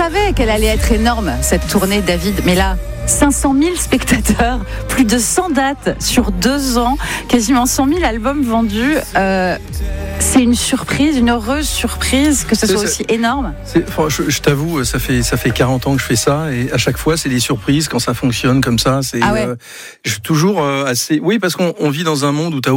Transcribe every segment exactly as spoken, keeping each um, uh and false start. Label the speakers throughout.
Speaker 1: savait qu'elle allait être énorme, cette tournée, David. Mais là, cinq cent mille spectateurs, plus de cent dates sur deux ans, quasiment cent mille albums vendus. Euh, c'est une surprise, une heureuse surprise que ce soit aussi énorme.
Speaker 2: C'est, je, je t'avoue, ça fait, ça fait quarante ans que je fais ça et à chaque fois, c'est des surprises quand ça fonctionne comme ça. C'est,
Speaker 1: ah ouais.
Speaker 2: euh, je suis toujours euh, assez... Oui, parce qu'on on vit dans un monde où t'as...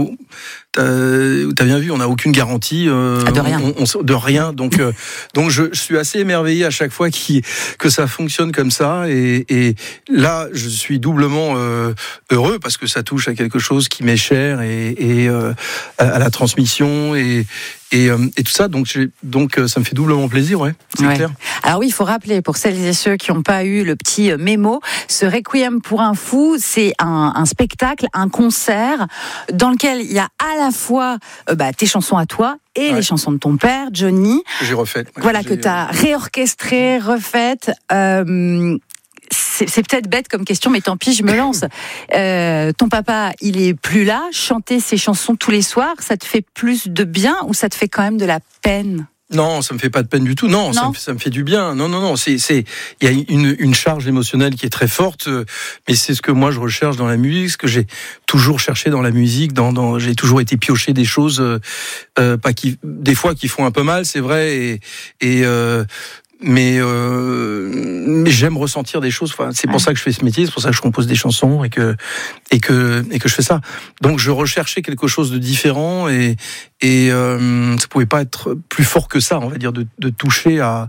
Speaker 2: T'as, t'as bien vu, on n'a aucune garantie euh,
Speaker 1: ah, de rien.
Speaker 2: On, on, de rien. Donc, euh, donc je, je suis assez émerveillé à chaque fois qui, que ça fonctionne comme ça. Et, et là, je suis doublement euh, heureux parce que ça touche à quelque chose qui m'est cher et, et euh, à, à la transmission et, et, euh, et tout ça. Donc, j'ai, donc, ça me fait doublement plaisir, ouais. C'est
Speaker 1: ouais.
Speaker 2: clair.
Speaker 1: Alors oui, il faut rappeler pour celles et ceux qui n'ont pas eu le petit mémo, ce Requiem pour un fou, c'est un, un spectacle, un concert dans lequel il y a à la fois euh, bah, tes chansons à toi et ouais. les chansons de ton père, Johnny.
Speaker 2: Que j'ai refaites. Ouais,
Speaker 1: voilà,
Speaker 2: que,
Speaker 1: que tu as réorchestrées, refaites. Euh, C'est, c'est peut-être bête comme question, mais tant pis, je me lance. Euh, ton papa, il est plus là. Chanter ses chansons tous les soirs, ça te fait plus de bien ou ça te fait quand même de la peine ?
Speaker 2: Non, ça me fait pas de peine du tout. Non, non. Ça, me, ça me fait du bien. Non, non, non. C'est, c'est, il y a une, une charge émotionnelle qui est très forte, mais c'est ce que moi je recherche dans la musique, ce que j'ai toujours cherché dans la musique. Dans, dans j'ai toujours été pioché des choses, euh, pas qui, des fois qui font un peu mal, c'est vrai, et, et euh, mais, euh, mais j'aime ressentir des choses. Enfin, c'est pour ouais. ça que je fais ce métier, c'est pour ça que je compose des chansons et que et que et que je fais ça. Donc je recherchais quelque chose de différent et et euh, ça pouvait pas être plus fort que ça, on va dire, de, de toucher à,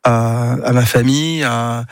Speaker 2: à à ma famille, à,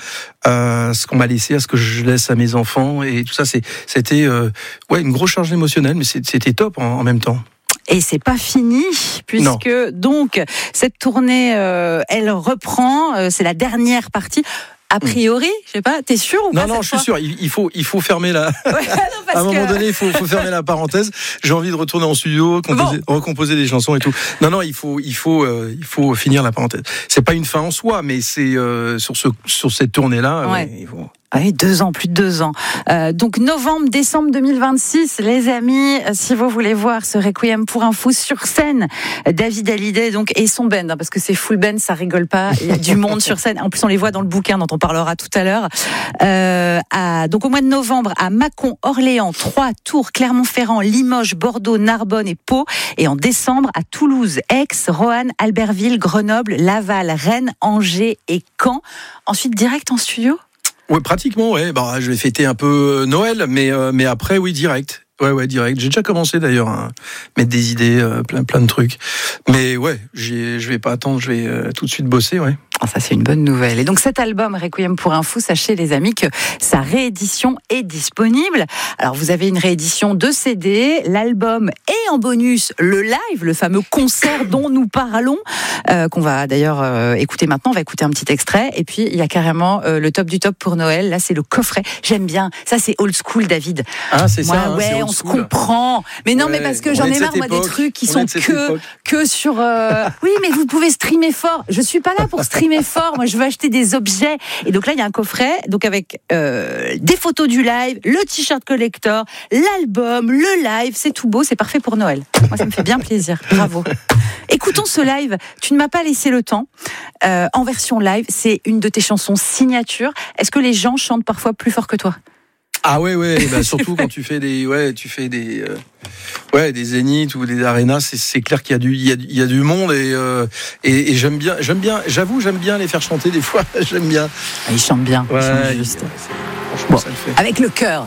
Speaker 2: à ce qu'on m'a laissé, à ce que je laisse à mes enfants et tout ça. C'est c'était euh, ouais une grosse charge émotionnelle, mais c'était top en, en même temps.
Speaker 1: Et c'est pas fini, puisque non. donc cette tournée, euh, elle reprend. Euh, c'est la dernière partie. A priori, mmh. je sais pas, t'es sûr ou
Speaker 2: non,
Speaker 1: pas?
Speaker 2: Non, non, je suis sûr. Il, il faut, il faut fermer la.
Speaker 1: Ouais, non, parce
Speaker 2: à un moment
Speaker 1: que...
Speaker 2: donné, il faut, faut fermer la parenthèse. J'ai envie de retourner en studio, composer, bon. recomposer des chansons et tout. Non, non, il faut, il faut, euh, il faut finir la parenthèse. C'est pas une fin en soi, mais c'est euh, sur ce, sur cette tournée-là.
Speaker 1: Ouais.
Speaker 2: Ouais, il faut...
Speaker 1: Oui, deux ans, plus de deux ans. Euh, donc novembre, décembre deux mille vingt-six, les amis, si vous voulez voir ce Requiem pour un fou sur scène, David Hallyday donc et son band, hein, parce que c'est full band, ça rigole pas. Il y a du monde sur scène. En plus, on les voit dans le bouquin dont on parlera tout à l'heure. Euh, à, donc au mois de novembre, à Mâcon, Orléans, Troyes, Tours, Clermont-Ferrand, Limoges, Bordeaux, Narbonne et Pau. Et en décembre, à Toulouse, Aix, Roanne, Albertville, Grenoble, Laval, Rennes, Angers et Caen. Ensuite, direct en studio.
Speaker 2: Ouais, pratiquement, ouais. Bah, je vais fêter un peu Noël, mais, euh, mais après, oui, direct. Ouais, ouais, direct. J'ai déjà commencé d'ailleurs à mettre des idées, euh, plein, plein de trucs. Mais ouais, j'ai, je vais pas attendre, je vais euh, tout de suite bosser, ouais.
Speaker 1: Oh, ça, c'est une bonne nouvelle. Et donc, cet album, Requiem pour un fou, sachez, les amis, que sa réédition est disponible. Alors, vous avez une réédition de C D, l'album et en bonus, le live, le fameux concert dont nous parlons, euh, qu'on va d'ailleurs euh, écouter maintenant. On va écouter un petit extrait. Et puis, il y a carrément euh, le top du top pour Noël. Là, c'est le coffret. J'aime bien. Ça, c'est old school, David.
Speaker 2: Ah, c'est
Speaker 1: moi,
Speaker 2: ça. Hein,
Speaker 1: ouais,
Speaker 2: c'est
Speaker 1: on se
Speaker 2: school.
Speaker 1: comprend. Mais non,
Speaker 2: ouais,
Speaker 1: mais parce que j'en ai marre, moi,
Speaker 2: époque.
Speaker 1: des trucs qui
Speaker 2: on
Speaker 1: sont que, que sur... Euh... oui, mais vous pouvez streamer fort. Je suis pas là pour streamer fort, moi je veux acheter des objets. Et donc là il y a un coffret donc avec euh, des photos du live, le t-shirt collector, l'album, le live, c'est tout beau, c'est parfait pour Noël. Moi ça me fait bien plaisir, bravo. Écoutons ce live, tu ne m'as pas laissé le temps, euh, en version live, c'est une de tes chansons signature. Est-ce que les gens chantent parfois plus fort que toi?
Speaker 2: Ah ouais ouais, bah surtout quand tu fais des ouais tu fais des euh, ouais des zéniths ou des arénas, c'est, c'est clair qu'il y a du il y a, il y a du monde et, euh, et et j'aime bien j'aime bien j'avoue j'aime bien les faire chanter des fois. J'aime bien.
Speaker 1: Ah, ils chantent bien.
Speaker 2: Ouais,
Speaker 1: ils chantent juste.
Speaker 2: Franchement
Speaker 1: bon,
Speaker 2: ça le fait.
Speaker 1: Avec le cœur.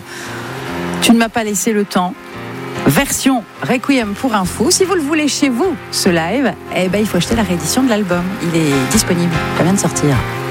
Speaker 1: Tu ne m'as pas laissé le temps. Version Requiem pour un fou. Si vous le voulez chez vous, ce live, eh ben il faut acheter la réédition de l'album. Il est disponible. Ça vient de sortir.